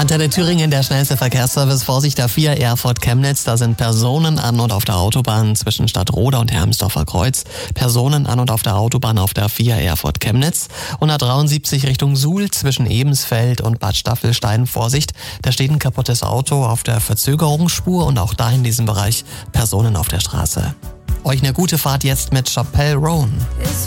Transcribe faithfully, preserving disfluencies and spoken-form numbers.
Antenne Thüringen, der schnellste Verkehrsservice. Vorsicht, A vier Erfurt Chemnitz. Da sind Personen an und auf der Autobahn zwischen Stadtroda und Hermsdorfer Kreuz. Personen an und auf der Autobahn auf der A vier Erfurt Chemnitz. Und A dreiundsiebzig Richtung Suhl zwischen Ebensfeld und Bad Staffelstein. Vorsicht, da steht ein kaputtes Auto auf der Verzögerungsspur und auch da in diesem Bereich Personen auf der Straße. Euch eine gute Fahrt jetzt mit Chappelle Roan.